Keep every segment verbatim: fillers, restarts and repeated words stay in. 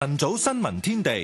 晨早新聞天地。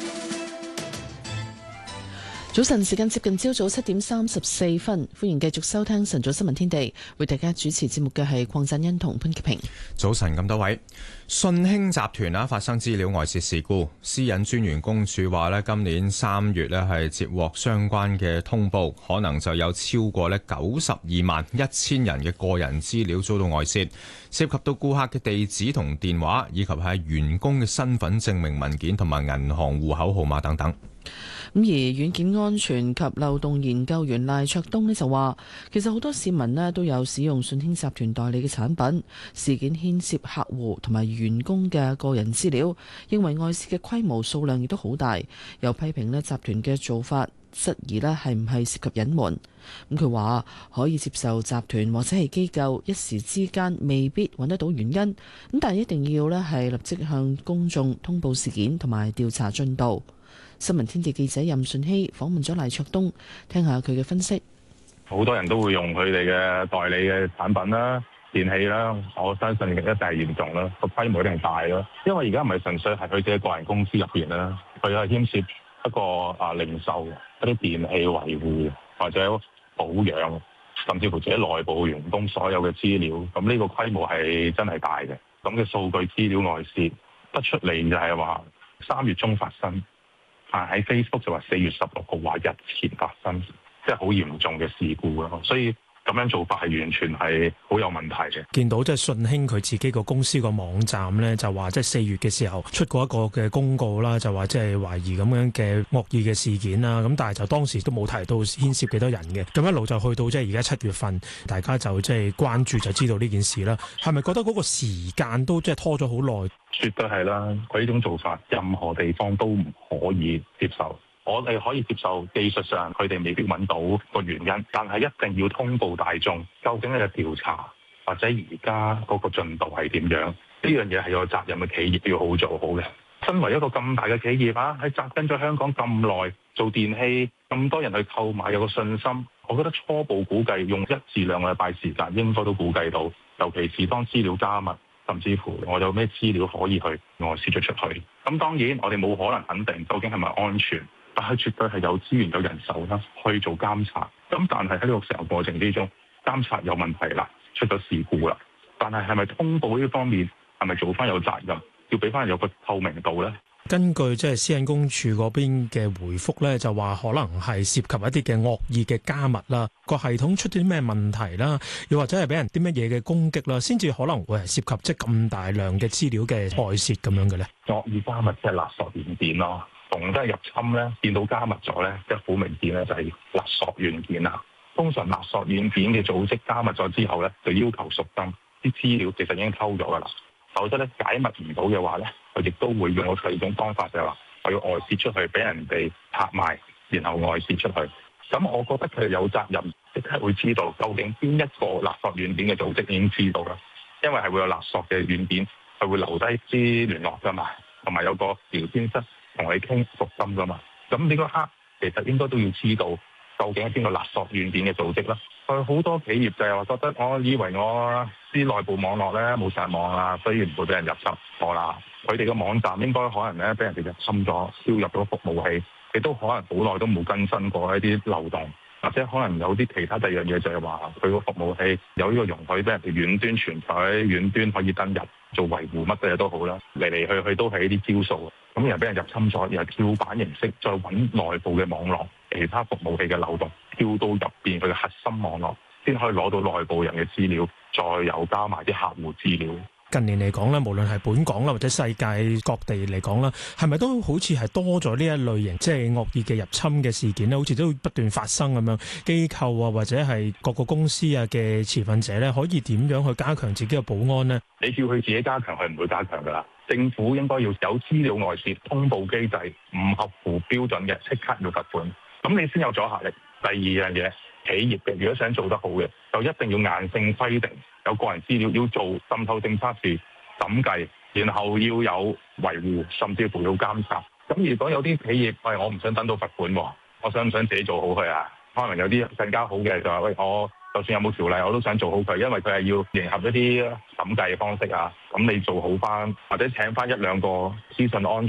早晨時間接近朝早七點三十四分，歡迎繼續收聽晨早新聞天地，為大家主持節目嘅係鄺振欣同潘潔平。 早晨咁多位，信興集團啊發生資料外泄事故，私隱專員公署話咧，今年三月咧係接獲相關嘅通報，可能就有超過咧九十二萬一千人嘅個人資料遭到外泄，涉及到顧客嘅地址同電話，以及係員工嘅身份證明文件同埋銀行戶口號碼等等。 咁而軟件安全及漏洞研究員賴卓東呢就話，其實好多市民呢都有使用信興集團代理嘅產品，事件牽涉客戶同埋員工嘅個人資料，認為外泄嘅規模數量亦都好大，又批評呢集團嘅做法，質疑呢係唔係涉及隱瞞。咁佢話可以接受集團或者係機構一時之間未必揾得到原因，咁但係一定要呢係立即向公眾通報事件同埋調查進度。新聞天地記者任順熙訪問咗賴卓東，聽下佢嘅分析。 好多人都會用佢哋嘅代理嘅產品啦、電器啦，我相信一定係嚴重啦，個規模一定大啦。因為而家唔係純粹係佢自己個人公司入邊啦，佢係牽涉一個啊零售、一啲電器維護或者保養，甚至乎自己內部員工所有嘅資料。咁呢個規模係真係大嘅。咁嘅數據資料外泄得出嚟就係話三月中發生。啊！喺 Facebook 就話四月十六號話日前發生，即係好嚴重嘅事故咯。所以咁樣做法係完全係好有問題嘅。 見到即係信興佢自己個公司個網站咧，就話即係四月嘅時候出過一個嘅公告啦，就話即係懷疑咁樣嘅惡意嘅事件啦。咁但係就當時都冇提到牽涉幾多人嘅。咁一路就去到即係而家七月份，大家就即係關注就知道呢件事啦。係咪覺得嗰個時間都即係拖咗好耐？ 絕對係啦，佢呢種做法任何地方都唔可以接受。我哋可以接受技術上佢哋未必揾到個原因，但係一定要通報大眾，究竟嘅調查或者而家嗰個進度係點樣？呢樣嘢係有責任嘅企業要好做好嘅。身為一個咁大嘅企業啊，喺紮根咗香港咁耐，做電器咁多人去購買，有個信心。我覺得初步估計用一至兩個禮拜時間應該都估計到，尤其是當資料加密。甚至乎我有咩資料可以去外泄咗出去？咁當然我哋冇可能肯定究竟係咪安全，但係絕對係有資源有人手啦去做監察。咁但係喺呢個成個過程之中，監察有問題啦，出咗事故啦。但係係咪通報呢方面係咪做翻有責任，要俾翻有個透明度咧？ 根據即係私隱公署嗰邊嘅回覆咧，就話可能係涉及一啲嘅惡意嘅加密啦，個系統出啲咩問題啦，又或者係俾人啲乜嘢嘅攻擊啦，先至可能會係涉及即係咁大量嘅資料嘅外泄咁樣嘅咧。 惡意加密即係勒索軟件咯，逢得入侵咧，見到加密咗咧，即係好明顯咧就係勒索軟件啦。通常勒索軟件嘅組織加密咗之後咧，就要求贖金，啲資料其實已經偷咗噶啦。否則咧解密唔到嘅話咧，佢亦都會用咗第二種方法，就係話我要外泄出去俾人哋拍賣，然後外泄出去。咁我覺得佢有責任，即刻會知道究竟邊一個勒索軟件嘅組織已經知道啦，因為係會有勒索嘅軟件，係會留低啲聯絡噶嘛，同埋有個聊天室同你傾贖金噶嘛。咁呢個刻其實應該都要知道究竟係邊個勒索軟件嘅組織啦。佢好多企業就係話覺得，我以為我啲內部網絡咧冇晒網啊，所以唔會俾人入侵。錯啦，佢哋嘅網站應該可能咧俾人哋入侵咗，燒入咗服務器，亦都可能好耐都冇更新過一啲漏洞，或者可能有啲其他第二樣嘢就係話佢個服務器有呢個容許俾人哋遠端傳取、遠端可以登入做維護乜嘅嘢都好啦，嚟嚟去去都係呢啲招數。咁又俾人入侵咗，又跳板形式再揾內部嘅網絡、其他服務器嘅漏洞，跳到入邊佢嘅核心網絡，先可以攞到內部人嘅資料，再有加埋啲客戶資料。 近年嚟講咧，無論係本港啦或者世界各地嚟講啦，係咪都好似係多咗呢一類型即係惡意嘅入侵嘅事件咧？好似都不斷發生咁樣，機構啊或者係各個公司啊嘅持份者咧，可以點樣去加強自己嘅保安呢？ 你叫佢自己加強，佢唔會加強噶啦。政府應該要有資料外泄通報機制，唔合乎標準嘅，即刻要罰款，咁你先有阻嚇力。第二樣嘢，企業嘅如果想做得好嘅，就一定要硬性規定，有個人資料要做滲透性測試、審計，然後要有維護，甚至乎要監察。咁如果有啲企業，喂，我唔想等到罰款喎，我想唔想自己做好佢啊？可能有啲更加好嘅就係、是，喂，我就算有冇條例，我都想做好佢，因為佢係要迎合一啲審計嘅方式啊。咁你做好翻，或者請翻一兩個資訊安